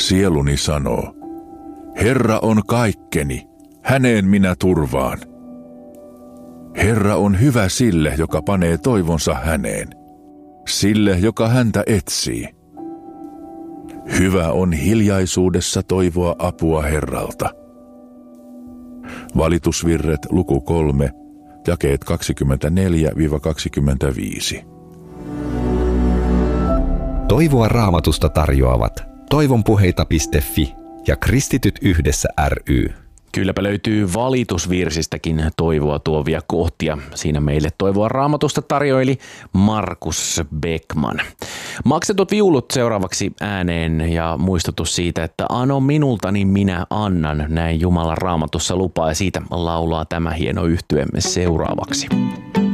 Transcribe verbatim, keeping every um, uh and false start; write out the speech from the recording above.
Sieluni sanoo, Herra on kaikkeni, häneen minä turvaan. Herra on hyvä sille, joka panee toivonsa häneen, sille, joka häntä etsii. Hyvä on hiljaisuudessa toivoa apua Herralta. Valitusvirret luku kolme, jakeet kaksikymmentäneljä kaksikymmentäviisi. Toivoa Raamatusta tarjoavat toivonpuheita piste fi ja Kristityt yhdessä ry. Kylläpä löytyy valitusvirsistäkin toivoa tuovia kohtia. Siinä meille toivoa Raamatusta tarjoili Markus Beckman. Maksetut viulut seuraavaksi ääneen ja muistutus siitä, että ano minultani minä annan, näin Jumalan Raamatussa lupaa, ja siitä laulaa tämä hieno yhtye seuraavaksi.